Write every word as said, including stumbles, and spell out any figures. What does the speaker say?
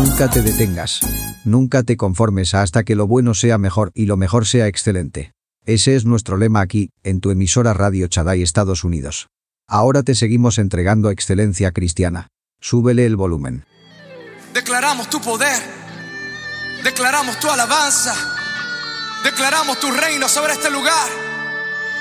Nunca te detengas. Nunca te conformes hasta que lo bueno sea mejor y lo mejor sea excelente. Ese es nuestro lema aquí, en tu emisora Radio Shaddai Estados Unidos. Ahora te seguimos entregando excelencia cristiana. Súbele el volumen. Declaramos tu poder. Declaramos tu alabanza. Declaramos tu reino sobre este lugar.